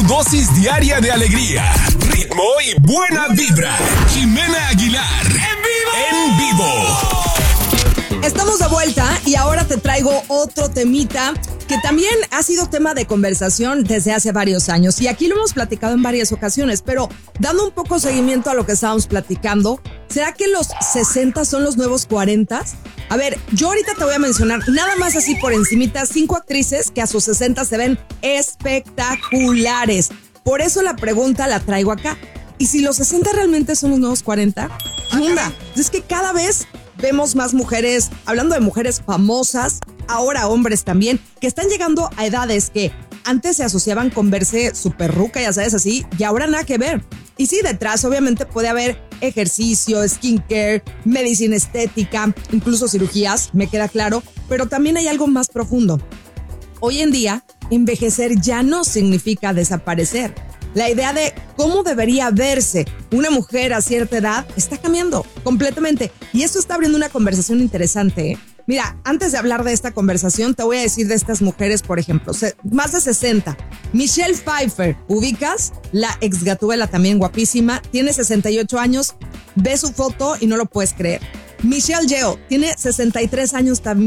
dosis diaria de alegría, ritmo y buena vibra. Jimena Aguilar. En vivo. Estamos de vuelta y ahora te traigo otro temita que también ha sido tema de conversación desde hace varios años. Y aquí lo hemos platicado en varias ocasiones, pero dando un poco seguimiento a lo que estábamos platicando, ¿será que los 60 son los nuevos 40? A ver, yo ahorita te voy a mencionar nada más así por encimita 5 actrices que a sus 60 se ven espectaculares. Por eso la pregunta la traigo acá. ¿Y si los 60 realmente son los nuevos 40? ¿Qué onda? Es que cada vez vemos más mujeres, hablando de mujeres famosas, ahora hombres también, que están llegando a edades que antes se asociaban con verse súper ruca, ya sabes, así, y ahora nada que ver. Y sí, detrás obviamente puede haber ejercicio, skincare, medicina estética, incluso cirugías, me queda claro, pero también hay algo más profundo. Hoy en día, envejecer ya no significa desaparecer. La idea de cómo debería verse una mujer a cierta edad está cambiando completamente. Y esto está abriendo una conversación interesante, ¿eh? Mira, antes de hablar de esta conversación, te voy a decir de estas mujeres, por ejemplo, más de 60. Michelle Pfeiffer, ¿ubicas? La ex Gatúbela, también guapísima, tiene 68 años, ve su foto y no lo puedes creer. Michelle Yeoh tiene 63 años también.